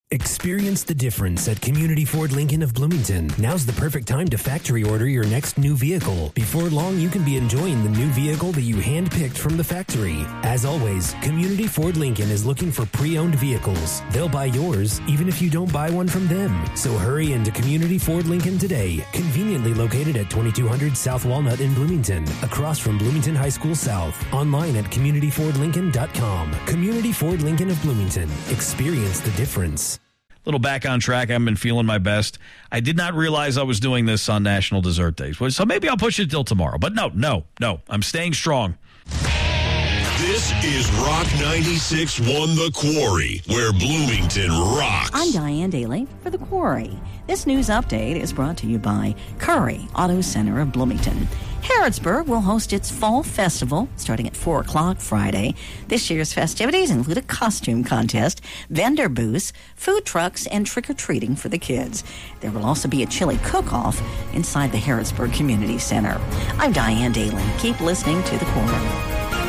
Experience the difference at Community Ford Lincoln of Bloomington. Now's the perfect time to factory order your next new vehicle. Before long, you can be enjoying the new vehicle that you handpicked from the factory. As always, Community Ford Lincoln is looking for pre-owned vehicles. They'll buy yours, even if you don't buy one from them. So hurry into Community Ford Lincoln today. Conveniently located at 2200 South Walnut in Bloomington, across from Bloomington High School South. Online at CommunityFordLincoln.com. Community Ford Lincoln of Bloomington. Experience the difference. Little back on track. I haven't been feeling my best. I did not realize I was doing this on National Dessert Days. So maybe I'll push it till tomorrow. But no. I'm staying strong. This is Rock 96.1 The Quarry, where Bloomington rocks. I'm Diane Daly for The Quarry. This news update is brought to you by Curry Auto Center of Bloomington. Harrodsburg will host its Fall Festival starting at 4 o'clock Friday. This year's festivities include a costume contest, vendor booths, food trucks, and trick-or-treating for the kids. There will also be a chili cook-off inside the Harrodsburg Community Center. I'm Diane Daly. Keep listening to The Quarry.